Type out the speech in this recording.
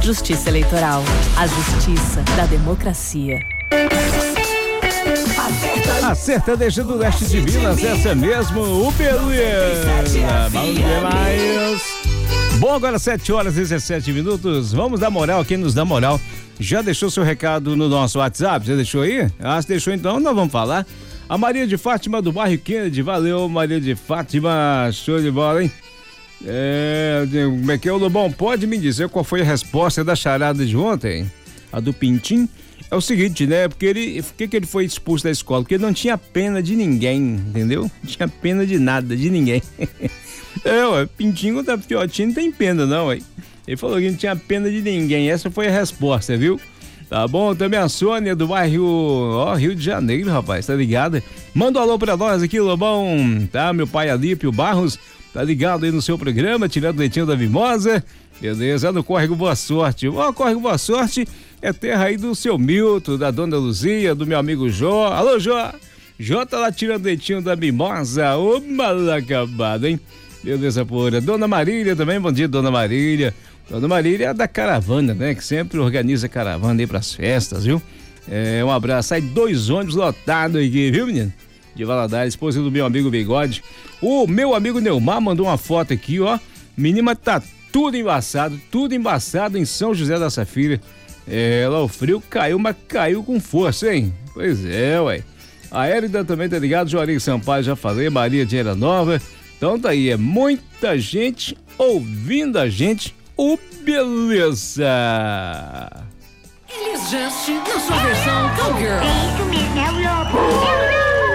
Justiça Eleitoral. A justiça da democracia. A sertaneja do leste de Minas, essa mesmo, o Peruiana. Vamos ver mais. Bom, agora 7h17. Vamos dar moral, quem nos dá moral. Já deixou seu recado no nosso WhatsApp? Já deixou aí? Se deixou, então nós vamos falar. A Maria de Fátima do bairro Kennedy, valeu Maria de Fátima, show de bola, hein? Como é que é, o Lobão? Pode me dizer qual foi a resposta da charada de ontem? A do Pintinho? É o seguinte, né? Porque por que ele foi expulso da escola? Porque ele não tinha pena de ninguém, entendeu? Não tinha pena de nada, de ninguém. Pintinho da Fiotinho não tem pena, não, hein? Ele falou que não tinha pena de ninguém. Essa foi a resposta, viu? Tá bom? Também a Sônia do bairro, Rio de Janeiro, rapaz, tá ligado? Manda um alô pra nós aqui, Lobão, tá? Meu pai Alípio Barros, tá ligado aí no seu programa, tirando leitinho da Mimosa. Beleza, no Córrego Boa Sorte. Córrego Boa Sorte é terra aí do seu Milton, da dona Luzia, do meu amigo Jó. Alô, Jó! Jó tá lá tirando leitinho da Mimosa. Ô, mal acabado, hein? Beleza, pura. Dona Marília também, bom dia, Dona Marília. Dona Marília é da caravana, né? Que sempre organiza caravana aí pras festas, viu? Um abraço. Sai 2 ônibus lotados aqui, viu, menino? De Valadares, esposa do meu amigo Bigode. O meu amigo Neumar mandou uma foto aqui, ó. Menina tá tudo embaçado em São José da Safira. Lá o frio caiu, mas caiu com força, hein? Pois é, ué. A Érida também tá ligado, Juarez Sampaio, já falei, Maria de Era Nova. Então tá aí, muita gente ouvindo a gente. Beleza! Elis Just na sua versão Cowgirl. É isso mesmo, é o Lobo.